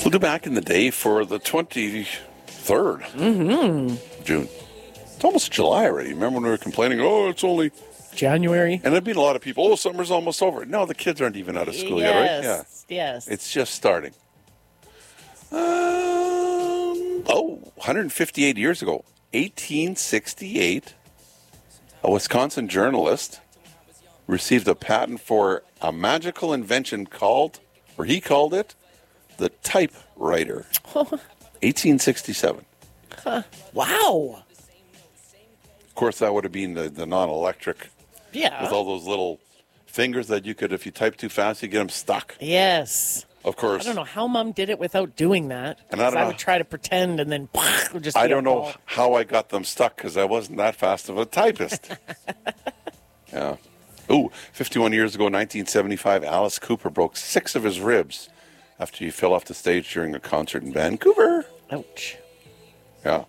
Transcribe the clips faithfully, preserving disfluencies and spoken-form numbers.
Look back in the day for the twenty-third Mm-hmm. June. It's almost July already. Remember when we were complaining, oh, it's only January? And there'd been a lot of people, oh, summer's almost over. No, the kids aren't even out of school yes, yet, right? Yeah. Yes. It's just starting. Um, oh, one hundred fifty-eight years ago, eighteen sixty-eight, a Wisconsin journalist received a patent for a magical invention called, or he called it, the typewriter. eighteen sixty-seven. Huh. Wow. Of course, that would have been the, the non-electric. Yeah. With all those little fingers that you could, if you type too fast, you get them stuck. Yes. Of course. I don't know how Mom did it without doing that. And I don't I know. would try to pretend and then would just. I be a don't know ball. how I got them stuck because I wasn't that fast of a typist. Yeah. Ooh, fifty-one years ago, nineteen seventy-five, Alice Cooper broke six of his ribs after he fell off the stage during a concert in Vancouver. Ouch. Yeah.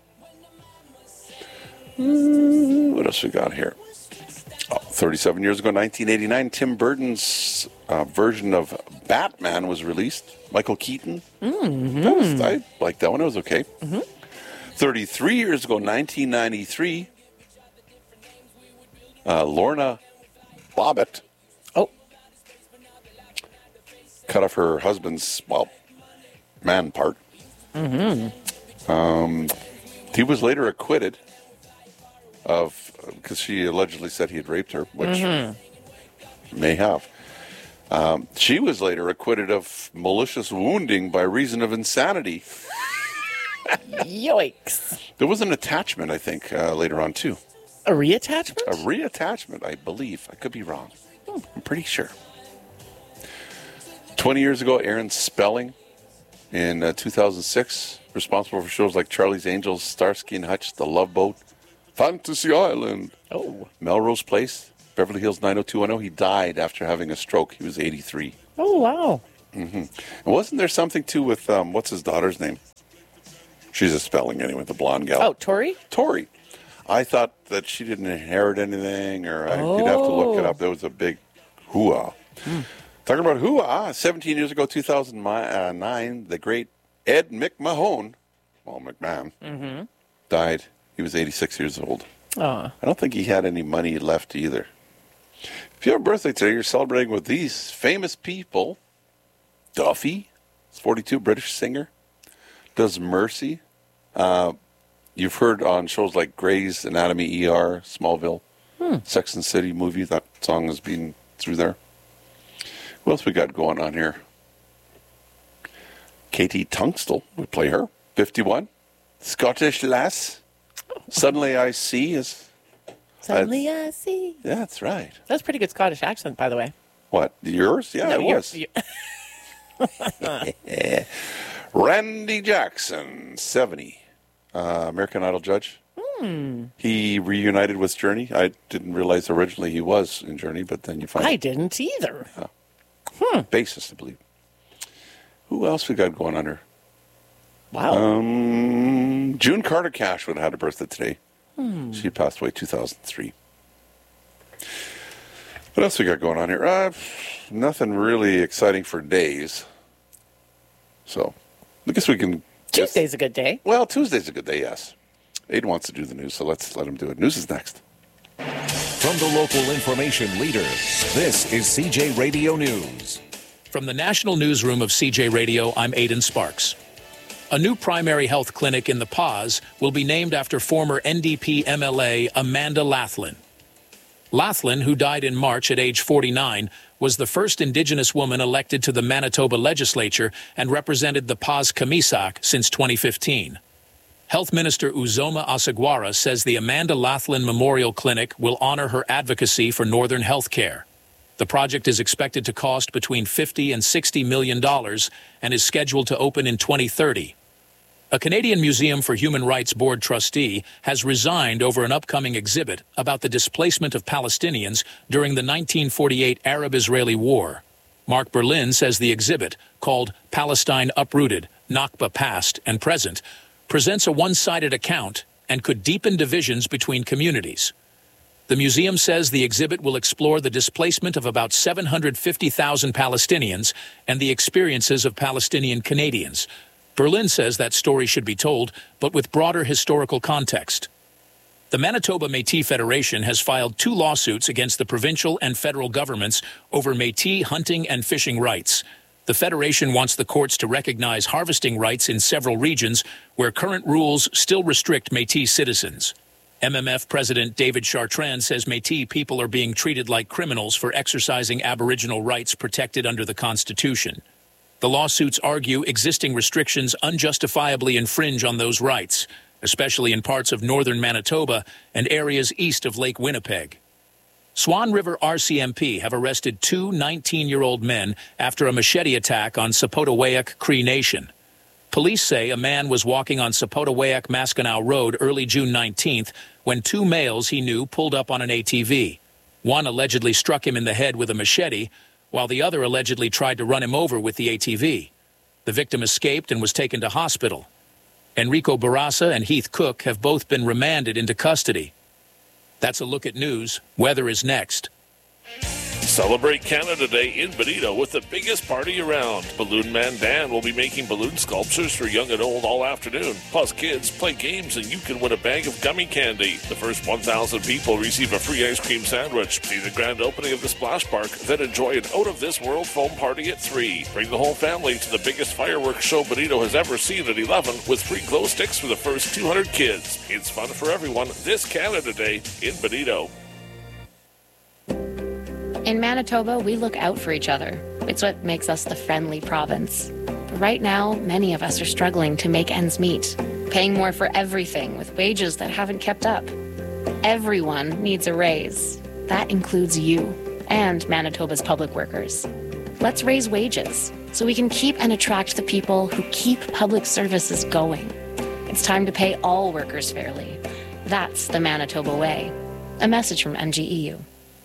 Mm, what else we got here? Oh, thirty-seven years ago, nineteen eighty-nine, Tim Burton's uh, version of Batman was released. Michael Keaton. Mm-hmm. That was, I liked that one. It was okay. Mm-hmm. thirty-three years ago, nineteen ninety-three, uh, Lorna Bobbitt oh. cut off her husband's, well, man part. Mm-hmm. Um, he was later acquitted of, because she allegedly said he had raped her, which mm-hmm. may have. Um, she was later acquitted of malicious wounding by reason of insanity. Yikes. There was an attachment, I think, uh, later on, too. A reattachment? A reattachment, I believe. I could be wrong. Hmm, I'm pretty sure. twenty years ago, Aaron Spelling in uh, two thousand six, responsible for shows like Charlie's Angels, Starsky and Hutch, The Love Boat, Fantasy Island, oh. Melrose Place, Beverly Hills nine oh two one oh. He died after having a stroke. He was eighty-three. Oh, wow. Mm-hmm. And wasn't there something, too, with, um, what's his daughter's name? She's a Spelling, anyway, the blonde gal. Oh, Tori? Tori. I thought that she didn't inherit anything, or I, oh. you'd have to look it up. There was a big hoo-ah. Mm. Talking about hoo-ah, seventeen years ago, two thousand nine, the great Ed McMahon, well, McMahon, mm-hmm. died. He was eighty-six years old. Aww. I don't think he had any money left either. If you have a birthday today, you're celebrating with these famous people. Duffy, forty-two, British singer. Does Mercy. Uh, you've heard on shows like Grey's Anatomy, E R, Smallville, hmm. Sex and the City movie. That song has been through there. What else we got going on here? Katie Tunstall would play her. fifty-one. Scottish lass. Suddenly I See is... Suddenly uh, I See. Yeah, that's right. That's a pretty good Scottish accent, by the way. What? Yours? Yeah, no, it was. You're, you're Randy Jackson, seventy. Uh, American Idol judge. Hmm. He reunited with Journey. I didn't realize originally he was in Journey, but then you find I out. didn't either. Yeah. Hmm. Bassist, I believe. Who else we got going on here? Wow. Um, June Carter Cash would have had a birthday today. Hmm. She passed away two thousand three. What else we got going on here? Uh, nothing really exciting for days. So, I guess we can... Tuesday's a good day. Well, Tuesday's a good day, yes. Aiden wants to do the news, so let's let him do it. News is next. From the local information leader, this is C J Radio News. From the National Newsroom of C J Radio, I'm Aidan Sparks. A new primary health clinic in the Pas will be named after former N D P M L A Amanda Laughlin. Laughlin, who died in March at age forty-nine, was the first Indigenous woman elected to the Manitoba legislature and represented the Pas-Kamisak since twenty fifteen. Health Minister Uzoma Asagwara says the Amanda Laughlin Memorial Clinic will honor her advocacy for Northern health care. The project is expected to cost between fifty and sixty million dollars and is scheduled to open in twenty thirty. A Canadian Museum for Human Rights Board trustee has resigned over an upcoming exhibit about the displacement of Palestinians during the nineteen forty-eight Arab-Israeli War. Mark Berlin says the exhibit, called Palestine Uprooted, Nakba Past and Present, presents a one-sided account and could deepen divisions between communities. The museum says the exhibit will explore the displacement of about seven hundred fifty thousand Palestinians and the experiences of Palestinian Canadians, Berlin says that story should be told, but with broader historical context. The Manitoba Métis Federation has filed two lawsuits against the provincial and federal governments over Métis hunting and fishing rights. The Federation wants the courts to recognize harvesting rights in several regions where current rules still restrict Métis citizens. M M F President David Chartrand says Métis people are being treated like criminals for exercising Aboriginal rights protected under the Constitution. The lawsuits argue existing restrictions unjustifiably infringe on those rights, especially in parts of northern Manitoba and areas east of Lake Winnipeg. Swan River R C M P have arrested two nineteen-year-old men after a machete attack on Sapotawayak Cree Nation. Police say a man was walking on Sapotawayak-Maskinow Road early June nineteenth when two males he knew pulled up on an A T V. One allegedly struck him in the head with a machete, while the other allegedly tried to run him over with the A T V. The victim escaped and was taken to hospital. Enrico Barassa and Heath Cook have both been remanded into custody. That's a look at news. Weather is next. Celebrate Canada Day in Benito with the biggest party around. Balloon Man Dan will be making balloon sculptures for young and old all afternoon. Plus, kids play games and you can win a bag of gummy candy. The first one thousand people receive a free ice cream sandwich. See the grand opening of the Splash Park, then enjoy an out-of-this-world foam party at three. Bring the whole family to the biggest fireworks show Benito has ever seen at eleven with free glow sticks for the first two hundred kids. It's fun for everyone this Canada Day in Benito. In Manitoba, we look out for each other. It's what makes us the friendly province. But right now, many of us are struggling to make ends meet, paying more for everything with wages that haven't kept up. Everyone needs a raise. That includes you and Manitoba's public workers. Let's raise wages so we can keep and attract the people who keep public services going. It's time to pay all workers fairly. That's the Manitoba way. A message from M G E U.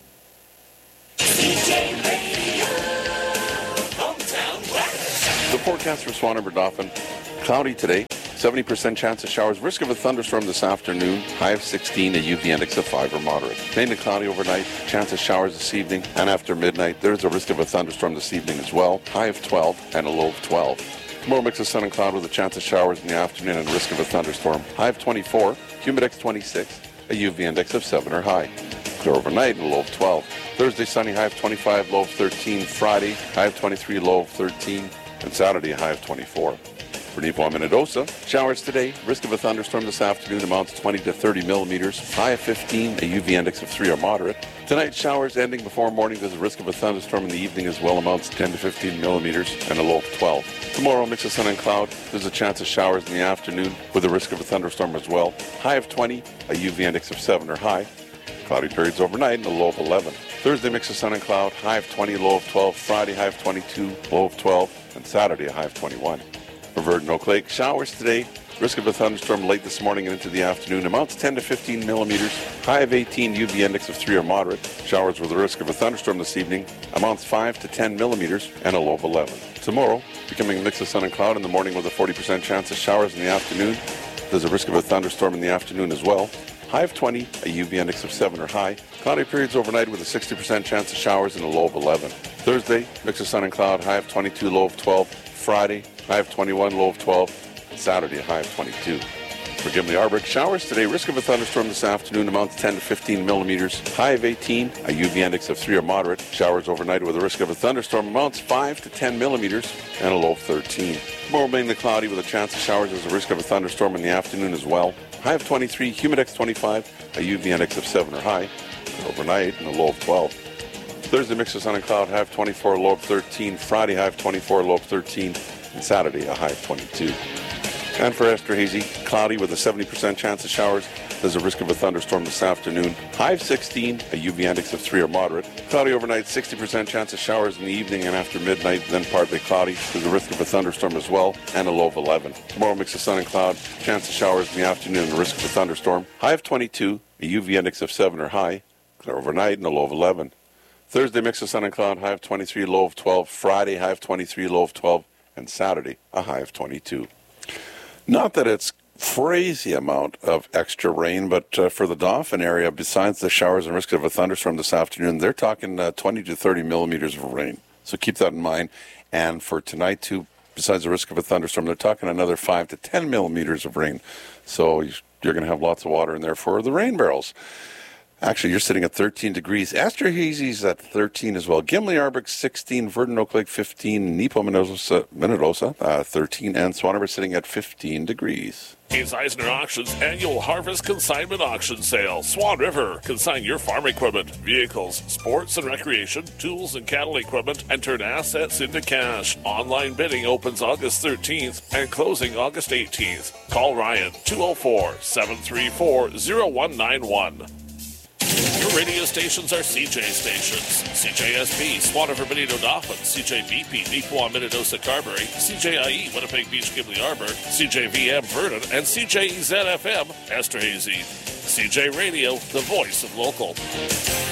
The forecast for Swan River Dauphin, cloudy today, seventy percent chance of showers, risk of a thunderstorm this afternoon, high of sixteen, a U V index of five or moderate. Mainly cloudy overnight, chance of showers this evening, and after midnight, there is a risk of a thunderstorm this evening as well, high of twelve and a low of twelve. Tomorrow mix of sun and cloud with a chance of showers in the afternoon and risk of a thunderstorm, high of twenty-four, humidex twenty-six, a U V index of seven or high. Clear overnight and a low of twelve. Thursday, sunny, high of twenty-five, low of thirteen. Friday, high of twenty-three, low of thirteen. And Saturday, a high of twenty-four. For Nivo and Minnedosa, showers today. Risk of a thunderstorm this afternoon amounts twenty to thirty millimeters. High of fifteen, a U V index of three or moderate. Tonight, showers ending before morning. There's a risk of a thunderstorm in the evening as well. Amounts ten to fifteen millimeters and a low of twelve. Tomorrow, mix of sun and cloud. There's a chance of showers in the afternoon with a risk of a thunderstorm as well. High of twenty, a U V index of seven or high. Cloudy periods overnight and a low of eleven. Thursday, mix of sun and cloud. High of twenty, low of twelve. Friday, high of twenty-two, low of twelve. And Saturday, a high of twenty-one. For Virgin Oak Lake, showers today. Risk of a thunderstorm late this morning and into the afternoon. Amounts ten to fifteen millimeters. High of eighteen, U V index of three or moderate. Showers with a risk of a thunderstorm this evening. Amounts five to ten millimeters and a low of eleven. Tomorrow, becoming a mix of sun and cloud in the morning with a forty percent chance of showers in the afternoon. There's a risk of a thunderstorm in the afternoon as well. High of twenty, a U V index of seven or high. Cloudy periods overnight with a sixty percent chance of showers and a low of eleven. Thursday, mix of sun and cloud, high of twenty-two, low of twelve. Friday, high of twenty-one, low of twelve. Saturday, a high of twenty-two. For Gimli Arbrick, showers today. Risk of a thunderstorm this afternoon amounts ten to fifteen millimeters. High of eighteen, a U V index of three or moderate. Showers overnight with a risk of a thunderstorm amounts five to ten millimeters and a low of thirteen. Tomorrow, mainly cloudy with a chance of showers. There's a risk of a thunderstorm in the afternoon as well. High of twenty-three, humidex twenty-five, a U V index of seven or high. Overnight and a low of twelve. Thursday, mix of sun and cloud, high of twenty-four, low of thirteen. Friday, high of twenty-four, low of thirteen. And Saturday, a high of twenty-two. And for Esterhazy, cloudy with a seventy percent chance of showers. There's a risk of a thunderstorm this afternoon. High of sixteen, a U V index of three or moderate. Cloudy overnight, sixty percent chance of showers in the evening and after midnight, then partly cloudy. There's a risk of a thunderstorm as well, and a low of eleven. Tomorrow, mix of sun and cloud, chance of showers in the afternoon and a risk of a thunderstorm. High of twenty-two, a U V index of seven or high. Clear overnight and a low of eleven. Thursday, mix of sun and cloud, high of twenty-three, low of twelve. Friday, high of twenty-three, low of twelve. And Saturday, a high of twenty-two. Not that it's crazy amount of extra rain, but uh, for the Dauphin area, besides the showers and risk of a thunderstorm this afternoon, they're talking uh, twenty to thirty millimeters of rain. So keep that in mind. And for tonight, too, besides the risk of a thunderstorm, they're talking another five to ten millimeters of rain. So you're going to have lots of water in there for the rain barrels. Actually, you're sitting at thirteen degrees. Esterhazy's at thirteen as well. Gimli Arbor sixteen, Verdun Oak Lake fifteen, Nepo Minnedosa, Minnedosa uh, thirteen, and Swan River sitting at fifteen degrees. It's Eisner Auctions Annual Harvest Consignment Auction Sale. Swan River. Consign your farm equipment, vehicles, sports and recreation, tools and cattle equipment, and turn assets into cash. Online bidding opens August thirteenth and closing August eighteenth. Call Ryan, two oh four, seven three four, oh one nine one. Your radio stations are C J stations. C J S B, Swan River, Benito, Dauphin. C J B P, Neepawa, Minnedosa, Carberry. C J I E, Winnipeg Beach, Gimli Arbor. C J V M, Verdun. And C J E Z F M, Esterhazy. C J Radio, the voice of local.